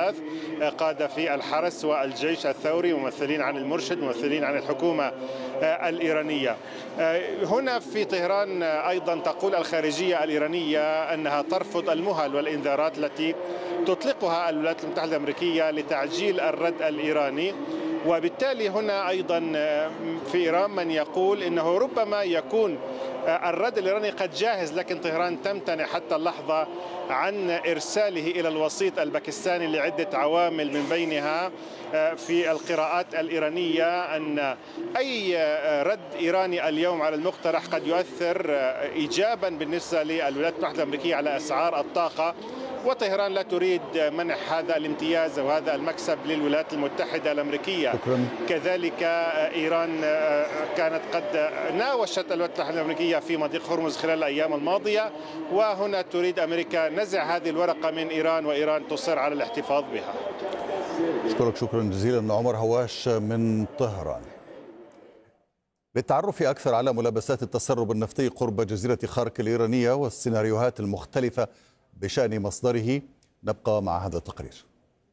ثلاث قادة في الحرس والجيش الثوري، ممثلين عن المرشد، ممثلين عن الحكومة الإيرانية. هنا في طهران أيضا تقول الخارجية الإيرانية أنها ترفض المهل والإنذارات التي تطلقها الولايات المتحدة الأمريكية لتعجيل الرد الإيراني. وبالتالي هنا أيضا في إيران من يقول إنه ربما يكون الرد الإيراني قد جاهز، لكن طهران تمتنع حتى اللحظة عن إرساله إلى الوسيط الباكستاني لعدة عوامل، من بينها في القراءات الإيرانية أن أي رد إيراني اليوم على المقترح قد يؤثر إيجابا بالنسبة للولايات المتحدة الأمريكية على أسعار الطاقة، وطهران لا تريد منح هذا الامتياز أو هذا المكسب للولايات المتحدة الأمريكية. كذلك إيران كانت قد ناوشت الولايات المتحدة الأمريكية في مضيق هرمز خلال الأيام الماضية، وهنا تريد أمريكا نزع هذه الورقة من إيران، وإيران تصر على الاحتفاظ بها. أشكرك شكرا جزيلا عمر هواش من طهران. للتعرف أكثر على ملابسات التسرب النفطي قرب جزيرة خارك الإيرانية والسيناريوهات المختلفة بشأن مصدره، نبقى مع هذا التقرير.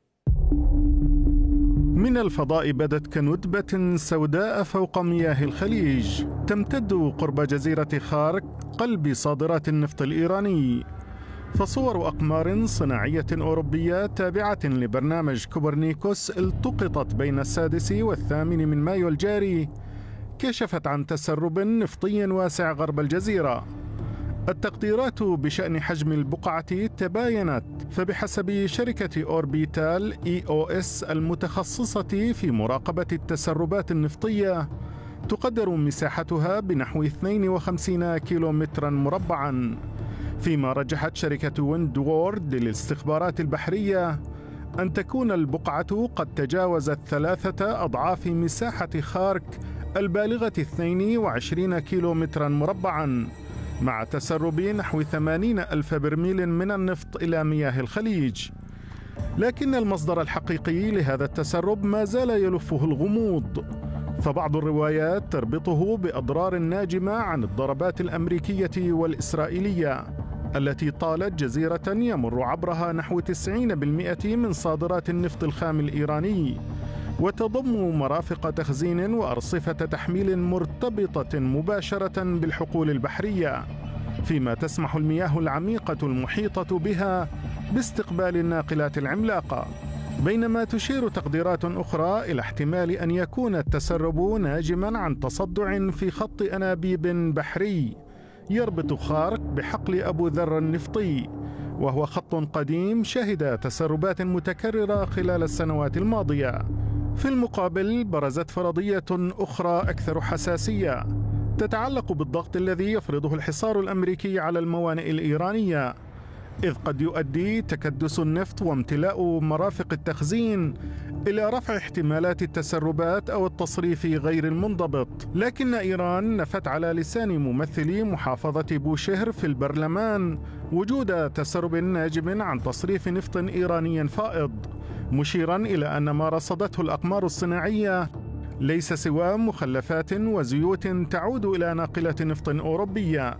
من الفضاء بدت كندبة سوداء فوق مياه الخليج تمتد قرب جزيرة خارك قلب صادرات النفط الإيراني. فصور أقمار صناعية أوروبية تابعة لبرنامج كوبرنيكوس التقطت بين 6 و8 من مايو الجاري كشفت عن تسرب نفطي واسع غرب الجزيرة. التقديرات بشأن حجم البقعة تباينت، فبحسب شركة أوربيتال EOS المتخصصة في مراقبة التسربات النفطية تقدر مساحتها بنحو 52 كيلومترا مربعا، فيما رجحت شركة ويندوورد للاستخبارات البحرية أن تكون البقعة قد تجاوزت 3 أضعاف مساحة خارك البالغة 22 كيلومترا مربعا، مع تسرب نحو 80 ألف برميل من النفط إلى مياه الخليج. لكن المصدر الحقيقي لهذا التسرب ما زال يلفه الغموض، فبعض الروايات تربطه بأضرار ناجمة عن الضربات الأمريكية والإسرائيلية التي طالت جزيرة يمر عبرها نحو 90% من صادرات النفط الخام الإيراني، وتضم مرافق تخزين وأرصفة تحميل مرتبطة مباشرة بالحقول البحرية، فيما تسمح المياه العميقة المحيطة بها باستقبال الناقلات العملاقة. بينما تشير تقديرات أخرى إلى احتمال أن يكون التسرب ناجما عن تصدع في خط أنابيب بحري يربط خارك بحقل أبو ذر النفطي، وهو خط قديم شهد تسربات متكررة خلال السنوات الماضية. في المقابل برزت فرضية أخرى أكثر حساسية تتعلق بالضغط الذي يفرضه الحصار الأمريكي على الموانئ الإيرانية، إذ قد يؤدي تكدس النفط وامتلاء مرافق التخزين إلى رفع احتمالات التسربات أو التصريف غير المنضبط. لكن إيران نفت على لسان ممثلي محافظة بوشهر في البرلمان وجود تسرب ناجم عن تصريف نفط إيراني فائض، مشيرا إلى أن ما رصدته الأقمار الصناعية ليس سوى مخلفات وزيوت تعود إلى ناقلة نفط أوروبية.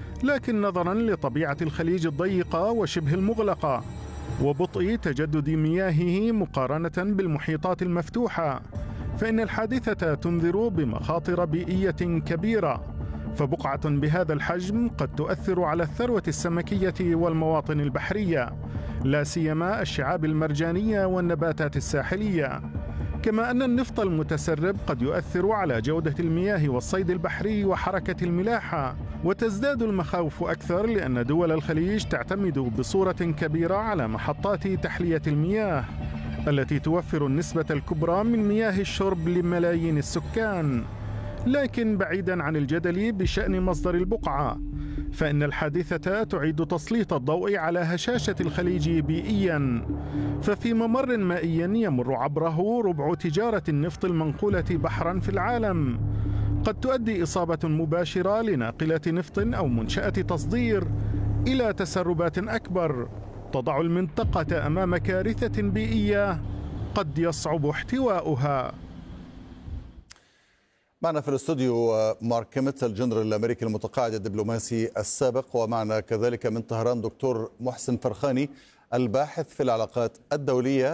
لكن نظرا لطبيعة الخليج الضيقة وشبه المغلقة وبطء تجدد مياهه مقارنة بالمحيطات المفتوحة، فإن الحادثة تنذر بمخاطر بيئية كبيرة، فبقعة بهذا الحجم قد تؤثر على الثروة السمكية والمواطن البحرية، لا سيما الشعاب المرجانية والنباتات الساحلية. كما أن النفط المتسرب قد يؤثر على جودة المياه والصيد البحري وحركة الملاحة، وتزداد المخاوف أكثر لأن دول الخليج تعتمد بصورة كبيرة على محطات تحلية المياه التي توفر النسبة الكبرى من مياه الشرب لملايين السكان. لكن بعيدا عن الجدل بشأن مصدر البقعة، فإن الحادثة تعيد تسليط الضوء على هشاشة الخليج بيئيا، ففي ممر مائي يمر عبره ربع تجارة النفط المنقولة بحرا في العالم قد تؤدي إصابة مباشرة لناقلة نفط أو منشأة تصدير إلى تسربات أكبر تضع المنطقة أمام كارثة بيئية قد يصعب احتواؤها. معنا في الاستوديو مارك كيميت الجنرال الأمريكي المتقاعد الدبلوماسي السابق، ومعنا كذلك من طهران دكتور محسن فرخاني الباحث في العلاقات الدولية.